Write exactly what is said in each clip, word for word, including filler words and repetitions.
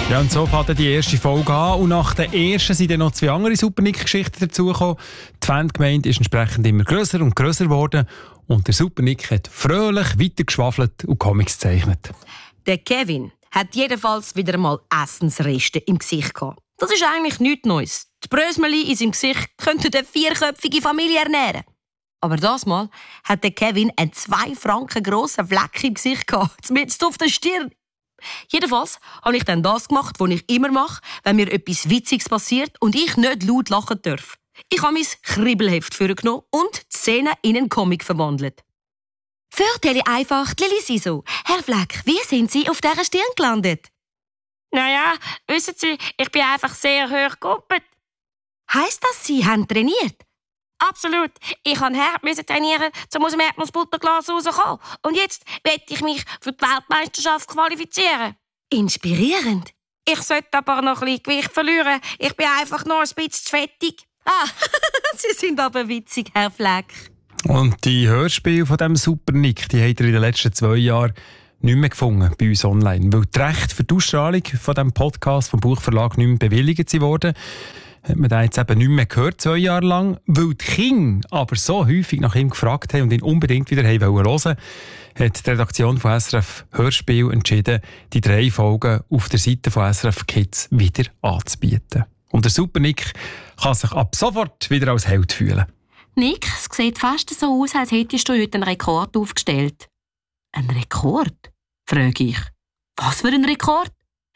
Ja, und so fängt die erste Folge an. Und nach der ersten sind dann noch zwei andere Super-Nick-Geschichten dazugekommen. Die Fangemeinde ist entsprechend immer grösser und grösser geworden. Und der Super-Nick hat fröhlich weitergeschwafelt und Comics gezeichnet. Der Kevin hat jedenfalls wieder mal Essensreste im Gesicht gehabt. Das ist eigentlich nichts Neues. Die Brösmeli in seinem Gesicht könnten eine vierköpfige Familie ernähren. Aber das Mal hat der Kevin einen zwei Franken grossen Fleck im Gesicht gehabt, zumindest auf der Stirn. Jedenfalls habe ich dann das gemacht, was ich immer mache, wenn mir etwas Witziges passiert und ich nicht laut lachen darf. Ich habe mein Kribbelheft vorgenommen und die Szene in einen Comic verwandelt. Vorteile einfach, Lili Siso. Herr Fleck, wie sind Sie auf dieser Stirn gelandet? Naja, wissen Sie, ich bin einfach sehr hoch gekuppelt. Heisst das, Sie haben trainiert? Absolut. Ich musste hart trainieren, um aus dem Erdnussbutterglas rauszukommen. Und jetzt will ich mich für die Weltmeisterschaft qualifizieren. Inspirierend. Ich sollte aber noch ein bisschen Gewicht verlieren. Ich bin einfach noch ein bisschen zu fettig. Ah, Sie sind aber witzig, Herr Fleck. Und die Hörspiele von diesem Super-Nick, die habt ihr in den letzten zwei Jahren nicht mehr gefunden bei uns online. Weil die Rechte für die Ausstrahlung von diesem Podcast vom Buchverlag nicht mehr bewilligt wurden, hat man den jetzt eben nicht mehr gehört, zwei Jahre lang. Weil die Kinder aber so häufig nach ihm gefragt haben und ihn unbedingt wieder hören wollten, hat die Redaktion von S R F Hörspiel entschieden, die drei Folgen auf der Seite von S R F Kids wieder anzubieten. Und der Super-Nick kann sich ab sofort wieder als Held fühlen. Nick, es sieht fast so aus, als hättest du heute einen Rekord aufgestellt. Ein Rekord? Frage ich. Was für ein Rekord?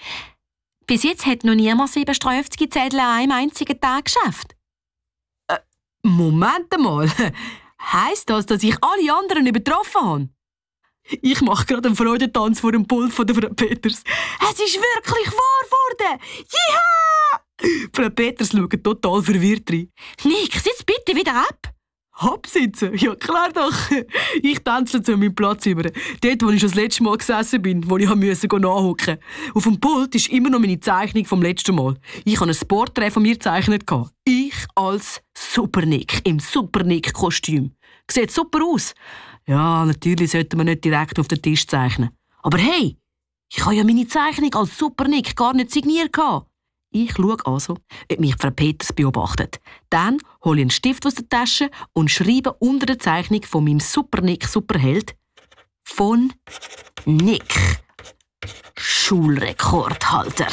Bis jetzt hat noch niemand siebenundfünfzig Zettel an einem einzigen Tag geschafft. Äh, Moment mal. Heisst das, dass ich alle anderen übertroffen habe? Ich mache gerade einen Freudentanz vor dem Pult von der Frau Peters. Es ist wirklich wahr geworden! Jiha! Frau Peters schaut total verwirrt rein. Nick, sitz bitte wieder ab! Absitzen? Ja, klar doch. Ich tanze zu meinem Platz über. Dort, wo ich schon das letzte Mal gesessen bin, wo ich musste nachhocken. Auf dem Pult ist immer noch meine Zeichnung vom letzten Mal. Ich habe ein Porträt von mir gezeichnet. Ich als Super-Nick, im Super-Nick-Kostüm. Sieht super aus. Ja, natürlich sollte man nicht direkt auf den Tisch zeichnen. Aber hey, ich habe ja meine Zeichnung als Super-Nick gar nicht signiert. Ich schaue also, ob mich Frau Peters beobachtet. Dann hole ich einen Stift aus der Tasche und schreibe unter der Zeichnung von meinem Super-Nick-Superheld von Nick. Schulrekordhalter.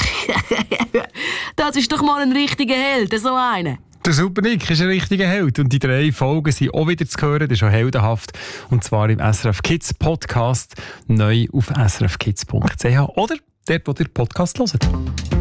Das ist doch mal ein richtiger Held, so einer. Der Super-Nick ist ein richtiger Held. Und die drei Folgen sind auch wieder zu hören. Das ist schon heldenhaft. Und zwar im S R F Kids Podcast, neu auf s r f kids punkt c h oder dort, wo ihr Podcast hört.